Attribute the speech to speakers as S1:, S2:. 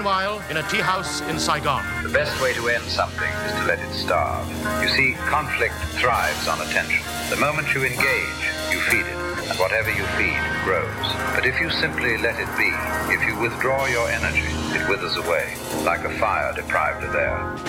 S1: while in a tea house in Saigon.
S2: The best way to end something is to let it starve. You see, conflict thrives on attention. The moment you engage, you feed it, and whatever you feed grows. But if you simply let it be, if you withdraw your energy, it withers away, like a fire deprived of air.